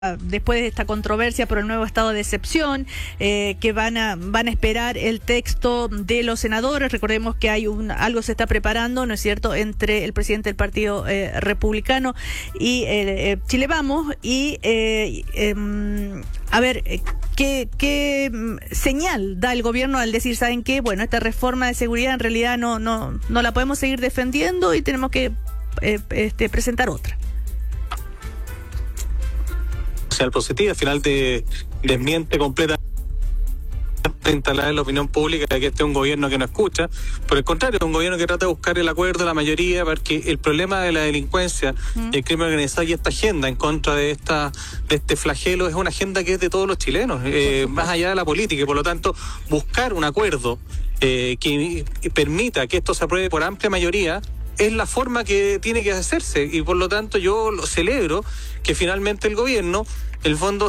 después de esta controversia por el nuevo estado de excepción, que van a esperar el texto de los senadores. Recordemos que hay algo se está preparando, ¿no es cierto?, entre el presidente del Partido Republicano y Chile Vamos, y a ver, ¿qué señal da el gobierno al decir, ¿saben qué? Bueno, esta reforma de seguridad en realidad no la podemos seguir defendiendo y tenemos que presentar otra. Positiva, al final te desmiente completamente instalar en la opinión pública de que este es un gobierno que no escucha. Por el contrario, es un gobierno que trata de buscar el acuerdo de la mayoría, porque el problema de la delincuencia y el crimen organizado y esta agenda en contra de este flagelo es una agenda que es de todos los chilenos, más allá de la política, y por lo tanto buscar un acuerdo que permita que esto se apruebe por amplia mayoría es la forma que tiene que hacerse, y por lo tanto yo lo celebro que finalmente el gobierno, el fondo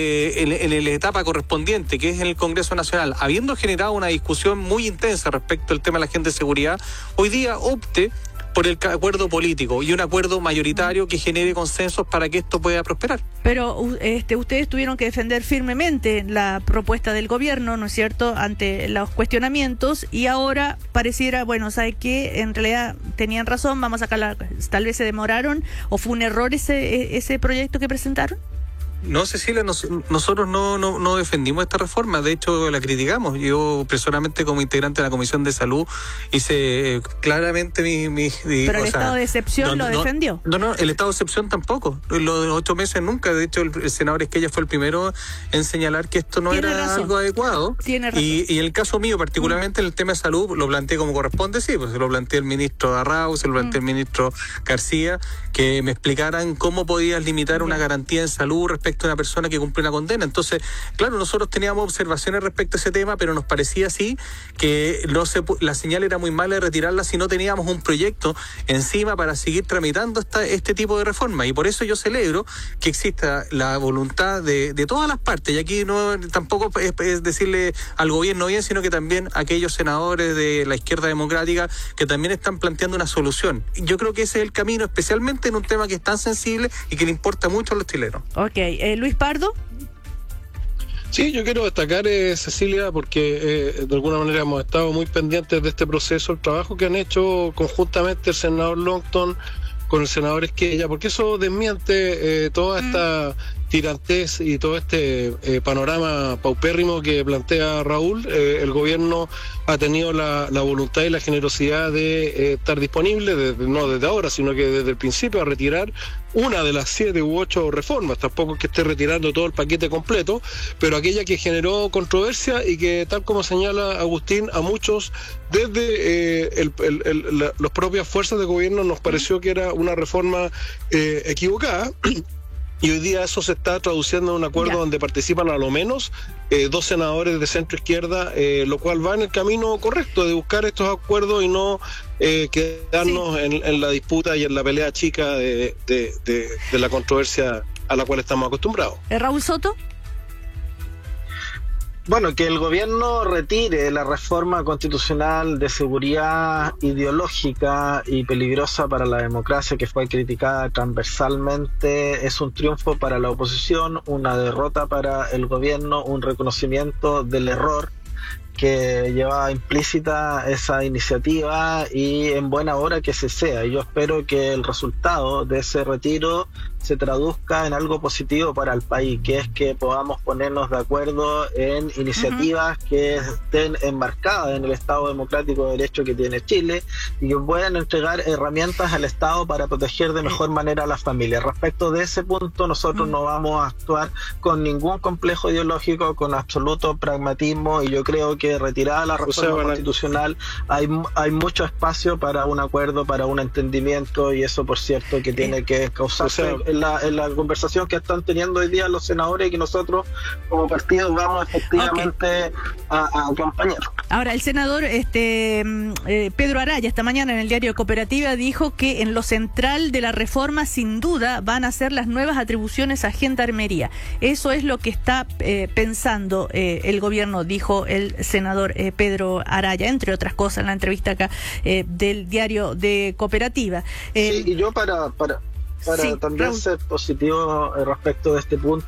en la etapa correspondiente, que es en el Congreso Nacional, habiendo generado una discusión muy intensa respecto al tema de la agenda de seguridad, hoy día opte por el acuerdo político y un acuerdo mayoritario que genere consensos para que esto pueda prosperar. Pero ustedes tuvieron que defender firmemente la propuesta del gobierno, ¿no es cierto?, ante los cuestionamientos, y ahora pareciera, bueno, ¿sabe qué? En realidad tenían razón, vamos a sacarla, tal vez se demoraron, o fue un error ese proyecto que presentaron. No, Cecilia, nosotros no defendimos esta reforma, de hecho la criticamos. Yo personalmente, como integrante de la Comisión de Salud, hice claramente Pero el estado de excepción lo defendió. No, el estado de excepción tampoco, los 8 meses nunca. De hecho, el senador Esquella fue el primero en señalar que esto no era algo adecuado. Tiene razón. Y en el caso mío, particularmente en el tema de salud, lo planteé como corresponde, sí, pues se lo planteé el ministro Arrau, se lo planteé el ministro García, que me explicaran cómo podías limitar una garantía en salud respecto a una persona que cumple una condena. Entonces, claro, nosotros teníamos observaciones respecto a ese tema, pero nos parecía así que la señal era muy mala de retirarla si no teníamos un proyecto encima para seguir tramitando este tipo de reforma. Y por eso yo celebro que exista la voluntad de todas las partes, y aquí no tampoco es decirle al gobierno bien, sino que también a aquellos senadores de la izquierda democrática que también están planteando una solución. Yo creo que ese es el camino, especialmente en un tema que es tan sensible y que le importa mucho a los chilenos. Ok, Luis Pardo. Sí, yo quiero destacar, Cecilia, porque de alguna manera hemos estado muy pendientes de este proceso, el trabajo que han hecho conjuntamente el senador Longton con el senador Esquella, porque eso desmiente toda esta tirantez y todo este panorama paupérrimo que plantea Raúl. El gobierno ha tenido la voluntad y la generosidad de estar disponible, no desde ahora, sino que desde el principio, a retirar una de las 7 u 8 reformas. Tampoco es que esté retirando todo el paquete completo, pero aquella que generó controversia y que, tal como señala Agustín, a muchos desde las propias fuerzas de gobierno nos pareció que era una reforma equivocada. Y hoy día eso se está traduciendo en un acuerdo donde participan a lo menos 2 senadores de centro izquierda, lo cual va en el camino correcto de buscar estos acuerdos y no quedarnos en la disputa y en la pelea chica de la controversia a la cual estamos acostumbrados. Raúl Soto. Bueno, que el gobierno retire la reforma constitucional de seguridad ideológica y peligrosa para la democracia, que fue criticada transversalmente, es un triunfo para la oposición, una derrota para el gobierno, un reconocimiento del error que llevaba implícita esa iniciativa, y en buena hora que se sea. Y yo espero que el resultado de ese retiro se traduzca en algo positivo para el país, que es que podamos ponernos de acuerdo en iniciativas que estén enmarcadas en el Estado democrático de derecho que tiene Chile y que puedan entregar herramientas al Estado para proteger de mejor manera a las familias. Respecto de ese punto, nosotros no vamos a actuar con ningún complejo ideológico, con absoluto pragmatismo, y yo creo que retirada la reforma constitucional hay mucho espacio para un acuerdo, para un entendimiento, y eso, por cierto, que tiene que causarse en la conversación que están teniendo hoy día los senadores, y que nosotros como partido vamos efectivamente a acompañar. Ahora, el senador Pedro Araya esta mañana en el diario Cooperativa dijo que en lo central de la reforma sin duda van a ser las nuevas atribuciones a Gendarmería. Eso es lo que está pensando el gobierno, dijo el senador Pedro Araya, entre otras cosas, en la entrevista acá del diario de Cooperativa. Sí, y yo para para Sí, también Raúl. ser positivo respecto de este punto.